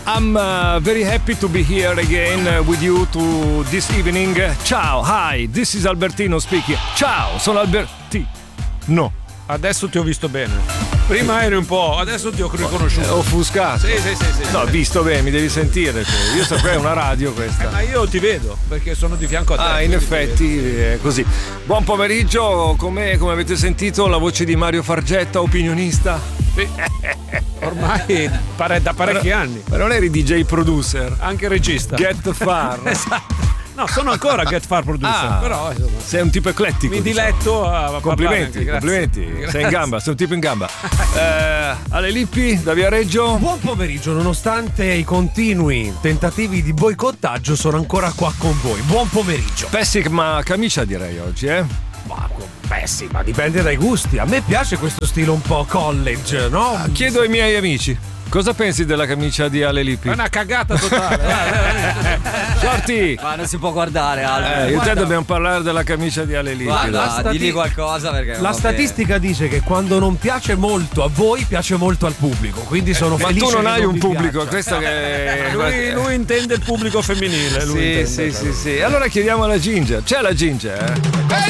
I'm very happy to be here again with you to this evening. Ciao, hi, this is Albertino speaking. Ciao, sono Albertino. Adesso ti ho visto bene. Prima eri un po', adesso ti ho riconosciuto. Offuscato. Sì. No, visto bene, mi devi sentire. Cioè. Io so che è una radio questa. Ma io ti vedo, perché sono di fianco a te. Ah, in effetti è così. Buon pomeriggio, come avete sentito la voce di Mario Fargetta, opinionista? Sì. Ormai da parecchi anni. Ma non eri DJ producer? Anche regista. Get Far. Esatto. No, sono ancora Get Far producer, però insomma, sei un tipo eclettico. Mi diletto a complimenti. Grazie. Sei in gamba, sei un tipo in gamba. Ale Lippi da Viareggio. Buon pomeriggio, nonostante i continui tentativi di boicottaggio sono ancora qua con voi. Buon pomeriggio. Pessima camicia direi oggi, Pessima, dipende dai gusti. A me piace questo stile un po' college, no? Chiedo ai miei amici. Cosa pensi della camicia di Ale Lippi? È una cagata totale. Sorti! Ma non si può guardare, Albert. Io e te dobbiamo parlare della camicia di Ale Lippi. Guarda, digli qualcosa perché la statistica dice che quando non piace molto a voi, piace molto al pubblico. Ququindi sono felice. Ma tu non hai un pubblico, piaccia. questo che lui intende il pubblico femminile. Sì. Allora chiediamo alla Ginger. C'è la Ginger?